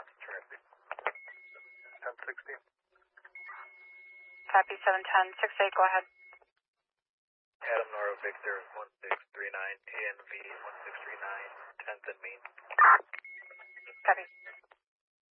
Terrific. 1060. Copy 710, 68, go ahead. Adam Nora Victor 1639, ANV 1639, 10th and Main. Copy.